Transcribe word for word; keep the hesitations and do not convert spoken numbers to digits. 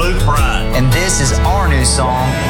absolute pride. And this is our new song,